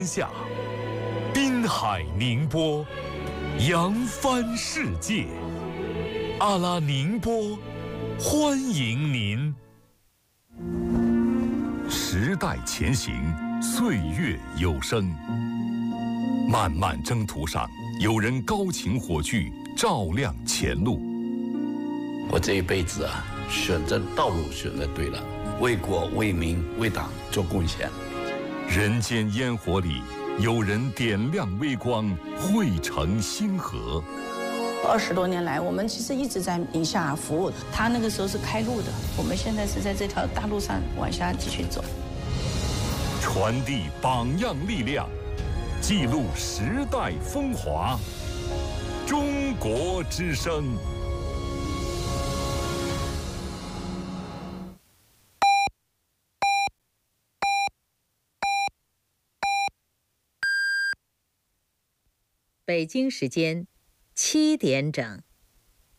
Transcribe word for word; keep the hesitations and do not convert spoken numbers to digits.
下，滨海宁波，扬帆世界。阿拉宁波，欢迎您。时代前行，岁月有声。漫漫征途上，有人高擎火炬，照亮前路。 我这一辈子啊，选择道路选择对了，为国为民为党做贡献。 人间烟火里，有人点亮微光，汇成星河。 二十多年来，我们其实一直在宁夏服务。他那个时候是开路的，我们现在是在这条大路上往下继续走。 传递榜样力量，记录时代风华。中国之声。 北京时间七点整。